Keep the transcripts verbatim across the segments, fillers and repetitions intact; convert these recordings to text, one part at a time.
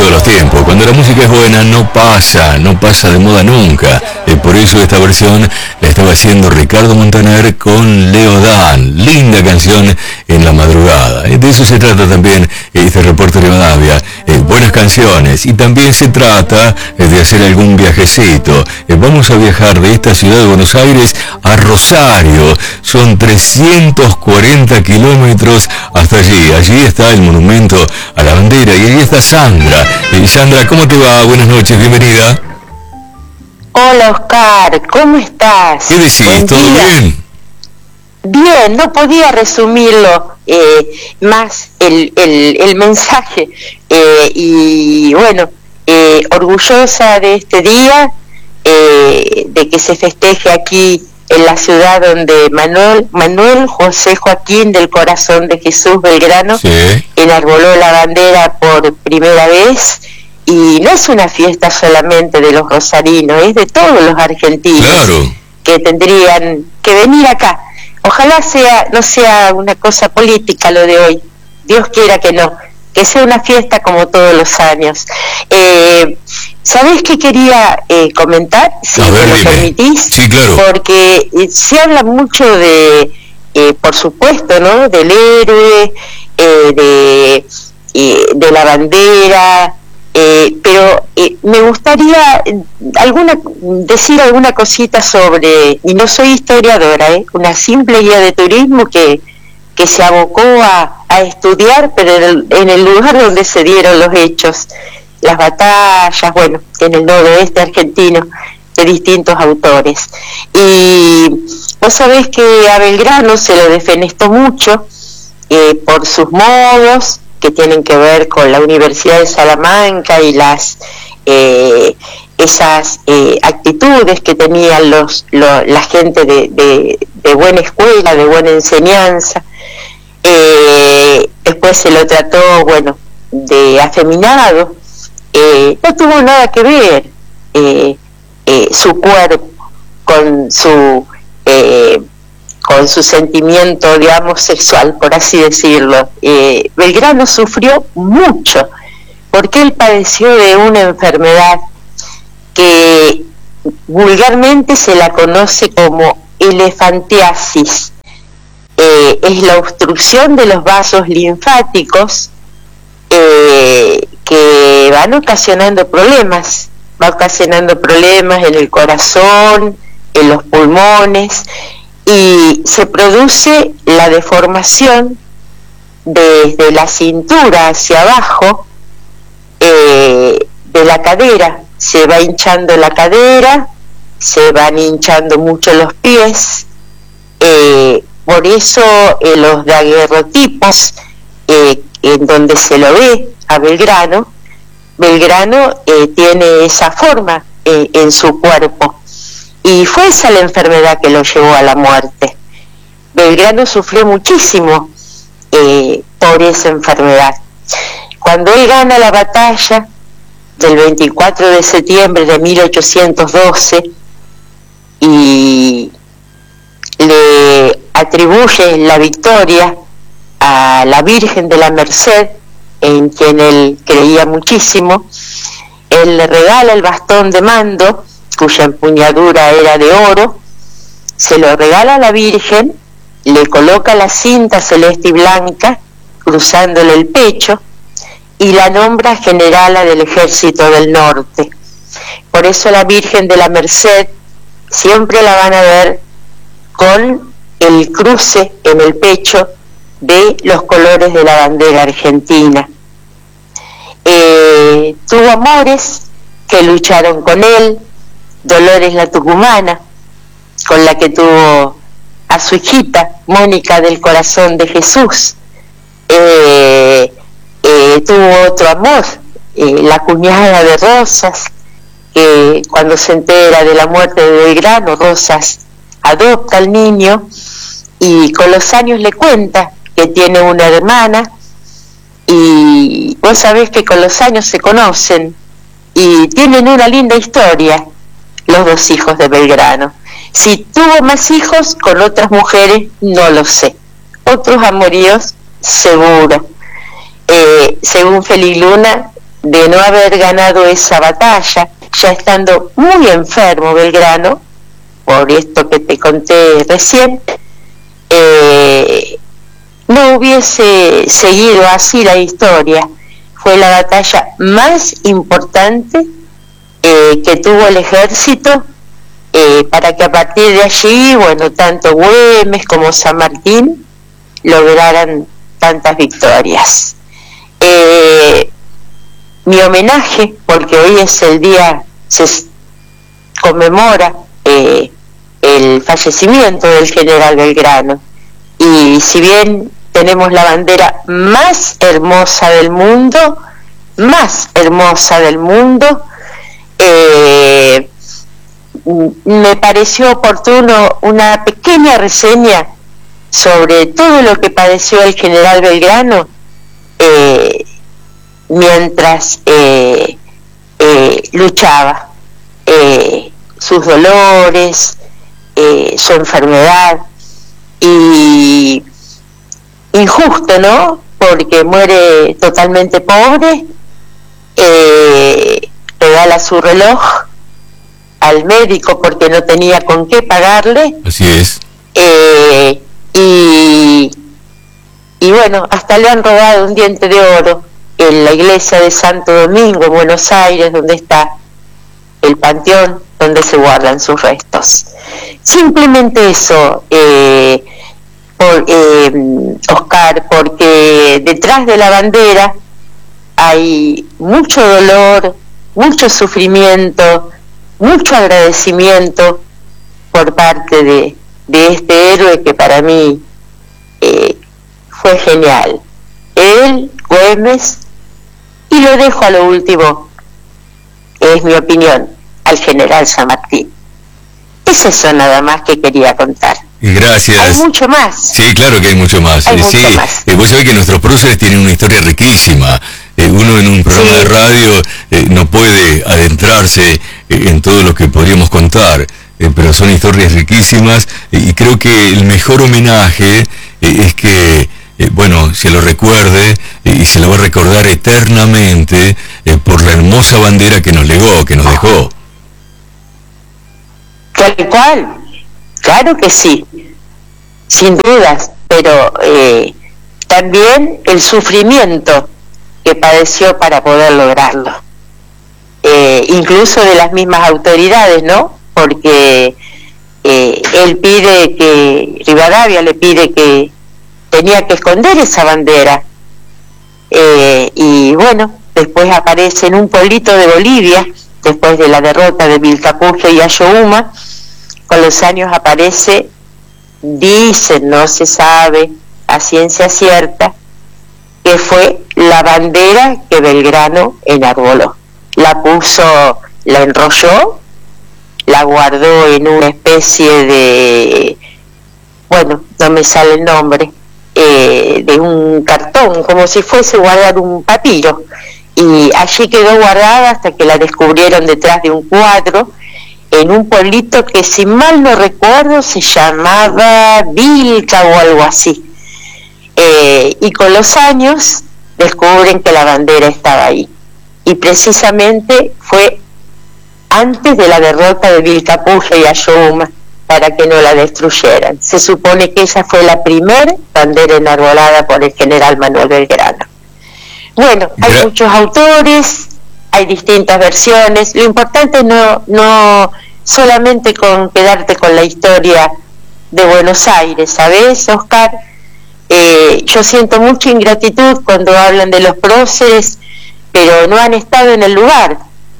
todos los tiempos. Cuando la música es buena no pasa, no pasa de moda nunca. Eh, por eso esta versión la estaba haciendo Ricardo Montaner con Leo Dan. Linda canción en la madrugada. Eh, de eso se trata también este reporte de Rivadavia. Eh, buenas canciones. Y también se trata eh, de hacer algún viajecito. Eh, vamos a viajar de esta ciudad de Buenos Aires a Rosario. Son trescientos cuarenta kilómetros hasta allí. Allí está el monumento a la bandera y allí está Sandra. Eh, Sandra, ¿cómo te va? Buenas noches, bienvenida. Hola Oscar, ¿cómo estás? ¿Qué decís? ¿Todo bien? Bien, no podía resumirlo eh, más el, el, el mensaje eh, y bueno, eh, orgullosa de este día, eh, de que se festeje aquí en la ciudad donde Manuel, Manuel José Joaquín del Corazón de Jesús Belgrano sí. enarboló la bandera por primera vez. Y no es una fiesta solamente de los rosarinos, es de todos los argentinos, claro, que tendrían que venir acá. Ojalá sea no sea una cosa política lo de hoy, Dios quiera que no, que sea una fiesta como todos los años. Eh, ¿Sabés qué quería eh, comentar? Si A ver, me lo dime. permitís. Sí, claro. Porque eh, se habla mucho de, eh, por supuesto, ¿no? Del héroe, eh, de, eh, de la bandera. Eh, pero eh, me gustaría alguna decir alguna cosita sobre, y no soy historiadora, ¿eh? Una simple guía de turismo que, que se abocó a, a estudiar, pero en el, en el lugar donde se dieron los hechos, las batallas, bueno, en el noroeste argentino, de distintos autores. Y vos sabés que a Belgrano se lo defenestó mucho eh, por sus modos, que tienen que ver con la Universidad de Salamanca y las eh, esas eh, actitudes que tenían los, los la gente de, de, de buena escuela, de buena enseñanza. Eh, después se lo trató, bueno, de afeminado. Eh, no tuvo nada que ver eh, eh, su cuerpo con su eh, con su sentimiento, digamos, sexual, por así decirlo. Eh, Belgrano sufrió mucho, porque él padeció de una enfermedad que vulgarmente se la conoce como elefantiasis. Eh, es la obstrucción de los vasos linfáticos eh, que van ocasionando problemas, va ocasionando problemas en el corazón, en los pulmones, y se produce la deformación desde la cintura hacia abajo eh, de la cadera. Se va hinchando la cadera, se van hinchando mucho los pies, eh, por eso eh, los daguerrotipos eh, en donde se lo ve a Belgrano, Belgrano eh, tiene esa forma eh, en su cuerpo. Y fue esa la enfermedad que lo llevó a la muerte. Belgrano sufrió muchísimo eh, por esa enfermedad. Cuando él gana la batalla del veinticuatro de septiembre de mil ochocientos doce y le atribuye la victoria a la Virgen de la Merced, en quien él creía muchísimo, él le regala el bastón de mando, cuya empuñadura era de oro, se lo regala a la Virgen, le coloca la cinta celeste y blanca cruzándole el pecho y la nombra generala del Ejército del Norte. Por eso la Virgen de la Merced siempre la van a ver con el cruce en el pecho de los colores de la bandera argentina. Eh, tuvo amores que lucharon con él, Dolores la Tucumana, con la que tuvo a su hijita, Mónica del Corazón de Jesús. Eh, eh, tuvo otro amor, eh, la cuñada de Rosas, que cuando se entera de la muerte de Belgrano, Rosas adopta al niño y con los años le cuenta que tiene una hermana, y vos sabés que con los años se conocen y tienen una linda historia los dos hijos de Belgrano. Si tuvo más hijos con otras mujeres, no lo sé. Otros amoríos, seguro. Eh, según Feli Luna, de no haber ganado esa batalla, ya estando muy enfermo Belgrano, por esto que te conté recién, eh, no hubiese seguido así la historia. Fue la batalla más importante eh, que tuvo el ejército, eh, para que a partir de allí, bueno, tanto Güemes como San Martín lograran tantas victorias. Eh, mi homenaje, porque hoy es el día, se conmemora eh, el fallecimiento del general Belgrano, y si bien tenemos la bandera más hermosa del mundo, más hermosa del mundo, eh, me pareció oportuno una pequeña reseña sobre todo lo que padeció el general Belgrano eh, mientras eh, eh, luchaba, eh, sus dolores, eh, su enfermedad, y injusto, ¿no? Porque muere totalmente pobre, eh, regala su reloj al médico porque no tenía con qué pagarle. Así es. Eh, y, y bueno, hasta le han robado un diente de oro en la iglesia de Santo Domingo, en Buenos Aires, donde está el panteón donde se guardan sus restos. Simplemente eso, eh, por, eh, Oscar, porque detrás de la bandera hay mucho dolor, mucho sufrimiento, mucho agradecimiento por parte de, de este héroe que para mí eh, fue genial. Él, Güemes, y lo dejo a lo último, es mi opinión, al general San Martín. Es eso nada más que quería contar. Gracias. Hay mucho más. Sí, claro que hay mucho más. Hay eh, mucho sí, más. Eh, vos sabés que nuestros próceres tienen una historia riquísima. Eh, uno en un programa Sí. de radio eh, no puede adentrarse eh, en todo lo que podríamos contar, eh, pero son historias riquísimas, eh, y creo que el mejor homenaje eh, es que, eh, bueno, se lo recuerde eh, y se lo va a recordar eternamente eh, por la hermosa bandera que nos legó, que nos dejó. Tal cual, claro que sí, sin dudas, pero eh, también el sufrimiento que padeció para poder lograrlo, eh, incluso de las mismas autoridades, ¿no? Porque eh, él pide que, Rivadavia le pide que tenía que esconder esa bandera, eh, y bueno, después aparece en un pueblito de Bolivia, después de la derrota de Vilcapugio y Ayohuma. Con los años aparece, dicen, no se sabe a ciencia cierta, que fue la bandera que Belgrano enarboló. La puso, la enrolló, la guardó en una especie de, bueno, no me sale el nombre, eh, de un cartón, como si fuese guardar un papiro, y allí quedó guardada hasta que la descubrieron detrás de un cuadro, en un pueblito que, si mal no recuerdo, se llamaba Vilca o algo así. Eh, y con los años descubren que la bandera estaba ahí. Y precisamente fue antes de la derrota de Vilcapugio y Ayohuma, para que no la destruyeran. Se supone que esa fue la primera bandera enarbolada por el general Manuel Belgrano. Bueno, hay Gra- muchos autores, hay distintas versiones. Lo importante es no, no solamente con quedarte con la historia de Buenos Aires, ¿sabes, Oscar? Eh, yo siento mucha ingratitud cuando hablan de los próceres, pero no han estado en el lugar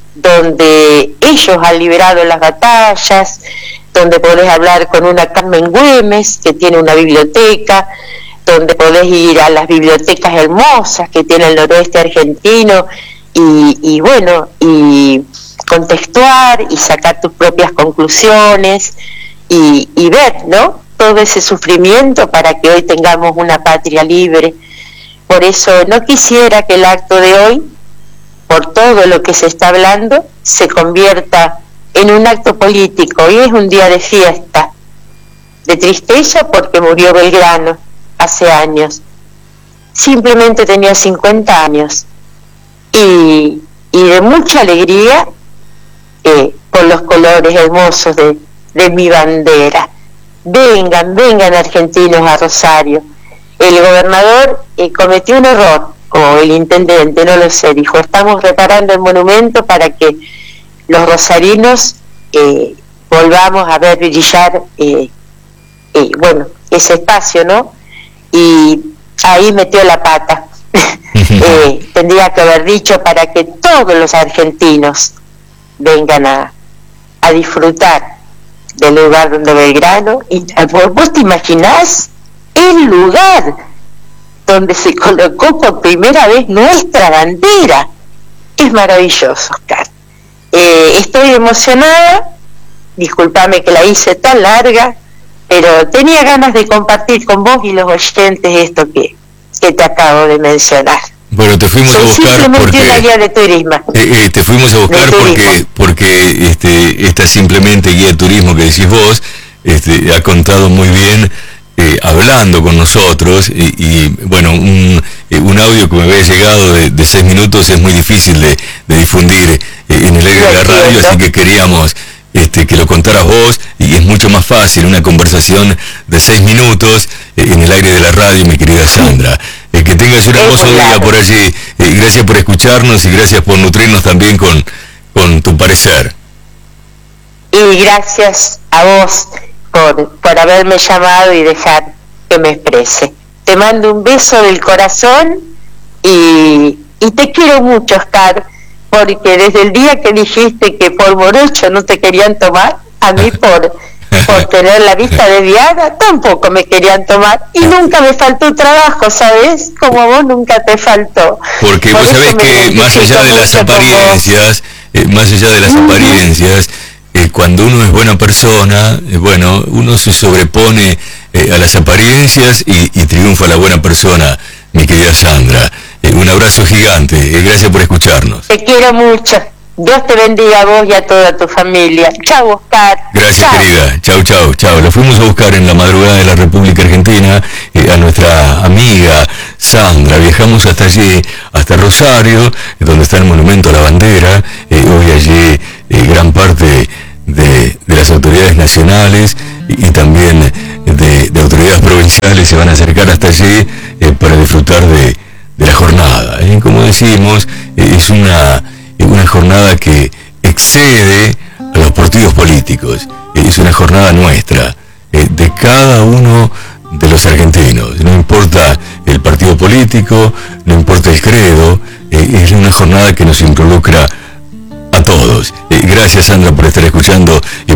donde ellos han liberado las batallas, donde podés hablar con una Carmen Güemes, que tiene una biblioteca, donde podés ir a las bibliotecas hermosas que tiene el noroeste argentino, y, y bueno, y contextuar y sacar tus propias conclusiones y, y ver, ¿no?, todo ese sufrimiento para que hoy tengamos una patria libre. Por eso no quisiera que el acto de hoy, por todo lo que se está hablando, se convierta en un acto político. Hoy es un día de fiesta, de tristeza, porque murió Belgrano hace años. Simplemente tenía cincuenta años, y, y de mucha alegría eh, con los colores hermosos de, de mi bandera. Vengan, vengan argentinos a Rosario. El gobernador eh, cometió un error, o el intendente, no lo sé, dijo, estamos reparando el monumento para que los rosarinos eh, volvamos a ver brillar, eh, eh, bueno, ese espacio, ¿no? Y ahí metió la pata. eh, tendría que haber dicho para que todos los argentinos vengan a, a disfrutar del lugar donde Belgrano, y vos te imaginás el lugar donde se colocó por primera vez nuestra bandera. Es maravilloso, Oscar. Eh, estoy emocionada, discúlpame que la hice tan larga, pero tenía ganas de compartir con vos y los oyentes esto que, que te acabo de mencionar. Bueno, te fuimos Soy a buscar simplemente porque una guía de turismo. Eh, eh, te fuimos a buscar porque porque este esta simplemente guía de turismo que decís vos este, ha contado muy bien, eh, hablando con nosotros, y, y bueno, un, un audio que me había llegado de, de seis minutos es muy difícil de, de difundir eh, en el aire de la radio, así que queríamos este, que lo contaras vos, y es mucho más fácil una conversación de seis minutos eh, en el aire de la radio, mi querida Sandra. Eh, que tengas un hermoso día por allí. Eh, gracias por escucharnos y gracias por nutrirnos también con, con tu parecer. Y gracias a vos por, por haberme llamado y dejar que me exprese. Te mando un beso del corazón y, y te quiero mucho, Oscar, porque desde el día que dijiste que por morocho no te querían tomar, a mí por... por tener la vista desviada, tampoco me querían tomar, y nunca me faltó trabajo, ¿sabes? Como a vos nunca te faltó. Porque por vos sabés que más allá de las apariencias, eh, más allá de las uh-huh. apariencias, eh, cuando uno es buena persona, eh, bueno, uno se sobrepone eh, a las apariencias y, y triunfa la buena persona, mi querida Sandra. Eh, un abrazo gigante, eh, gracias por escucharnos. Te quiero mucho. Dios te bendiga a vos y a toda tu familia. Chau, Oscar. Gracias, chau. Querida. Chau, chau, chau. Lo fuimos a buscar en la madrugada de la República Argentina, eh, a nuestra amiga Sandra. Viajamos hasta allí, hasta Rosario, donde está el Monumento a la Bandera. Eh, hoy allí eh, gran parte de, de las autoridades nacionales y, y también de, de autoridades provinciales se van a acercar hasta allí eh, para disfrutar de, de la jornada. ¿eh? Como decimos, eh, es una... una jornada que excede a los partidos políticos, es una jornada nuestra, de cada uno de los argentinos, no importa el partido político, no importa el credo, es una jornada que nos involucra a todos. Gracias, Sandra, por estar escuchando